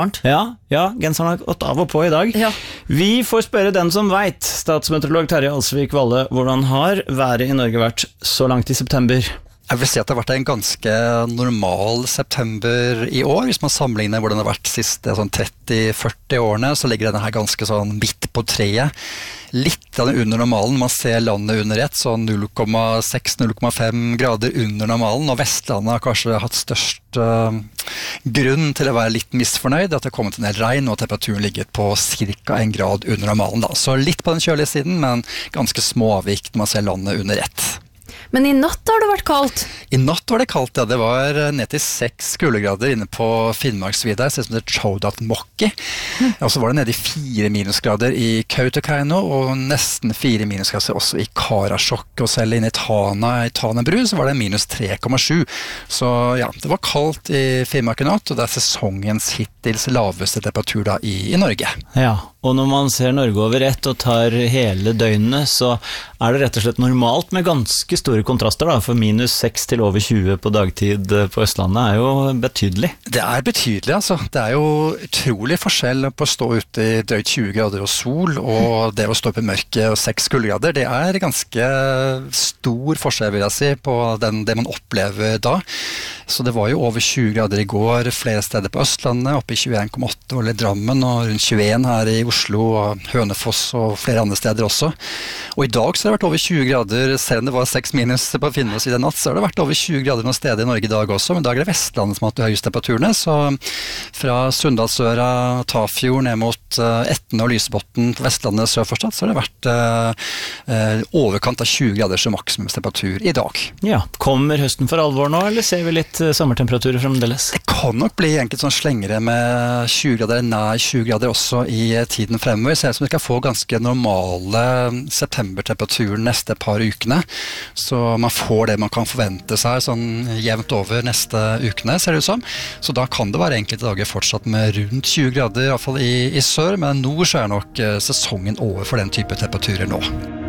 Ja, genseren har gått av og på i dag. Ja. Vi får spørre den som vet. Statsmeteorolog Terje Alsvik Valle, hvordan har været i Norge vært så langt i september? Jeg vil si at det har vært en ganske normal september i år. Hvis man sammenligner hvordan det har vært de siste 30-40 årene, så ligger denne her ganske sånn midt på treet. Litt under normalen. Man ser landet under ett, sånn 0,6-0,5 grader under normalen. Og Vestlandet har kanskje hatt størst grunn til å være litt misfornøyd. At det har kommet en del regn, og temperaturen ligger på ca. 1 grad under normalen. Da. Så litt på den kjølige siden, men ganske små avvik når man ser landet under ett. Men i natt har det vært kaldt. I natt var det kaldt, ja. Det var ned til 6 kuldegrader inne på Finnmarksvidda. Det ser ut som det er Chaudat-Mokki. Og så var det nede i 4 minusgrader i Kautokeino, og nesten 4 minusgrader også i Karasjok. Og selv inne i Tanebru, så var det minus 3,7. Så ja, det var kaldt i Finnmark i natt, og det er sesongens hittils laveste temperatur da i Norge. Ja, og når man ser Norge over ett og tar hele døgnet, så er det rett og slett normalt med ganske store kontraster da, for minus 6 til over 20 på dagtid på Østlandet er jo betydelig. Det er betydelig, altså. Det er jo utrolig forskjell på å stå ute i drøyt 20 grader og sol, og det å stå oppe i mørket og 6 kuldegrader, det er ganske stor forskjell, vil jeg si, på det man opplever da. Så det var jo over 20 grader i går flere steder på Østlandet, oppe i 21,8 var det i Drammen, og rundt 21 her i Oslo, og Hønefoss og flere andre steder også. Og i dag så har det vært over 20 grader, selv om det var 6 minus på Finnmark i den natt, så har det vært over 20 grader noen steder i Norge i dag også, men i dag er det Vestlandet som har hatt de høyeste temperaturene, så fra Sunndalsøra, Tafjord, ned mot Etne og Lysebotn på Vestlandet sør for Stad, så har det vært overkant av 20 graders maksimumstemperatur i dag. Ja, kommer høsten for alvor nå, eller ser vi litt sommertemperaturer fremdeles? Det kan nok bli enkelt sånn slengere med 20 grader, nær 20 grader også i tiden fremover. Ser ut som vi skal få ganske normale septembertemperaturer neste par ukene. Så man får det man kan forvente seg sånn jevnt over neste ukene, ser det ut som. Så da kan det være enkelte dager fortsatt med rundt 20 grader, i hvert fall i sør, men nord så er nok sesongen over for den type temperaturer nå.